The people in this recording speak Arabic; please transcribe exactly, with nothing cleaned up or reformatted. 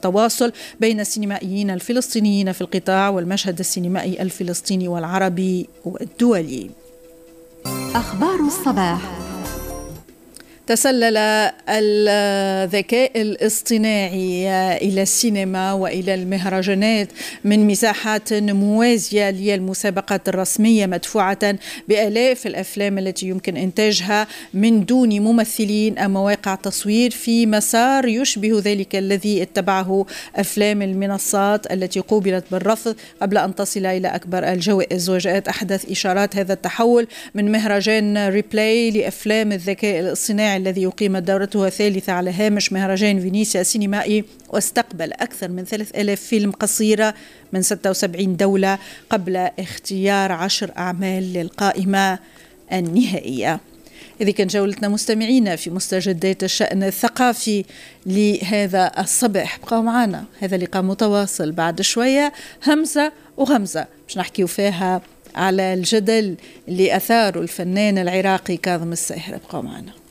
والتواصل بين السينمائيين الفلسطينيين في القطاع والمشهد السينمائي الفلسطيني والعربي والدولي. أخبار الصباح. تسلل الذكاء الاصطناعي إلى السينما وإلى المهرجانات من مساحات موازية للمسابقات الرسمية، مدفوعة بآلاف الأفلام التي يمكن إنتاجها من دون ممثلين أو مواقع تصوير، في مسار يشبه ذلك الذي اتبعه أفلام المنصات التي قوبلت بالرفض قبل أن تصل إلى أكبر الجوائز. وجاءت أحدث إشارات هذا التحول من مهرجان ريبلاي لأفلام الذكاء الاصطناعي الذي يقيم دورته الثالثة على هامش مهرجان فينيسيا السينمائي، واستقبل أكثر من ثلاثة آلاف فيلم قصيرة من ستة وسبعين دولة قبل اختيار عشر أعمال للقائمة النهائية. هذه كان جولتنا مستمعينا في مستجدات الشأن الثقافي لهذا الصباح. بقوا معنا، هذا لقاء متواصل بعد شوية، همزة وغمزة مش نحكيو فيها على الجدل اللي أثاره الفنان العراقي كاظم الساهر. بقوا معنا.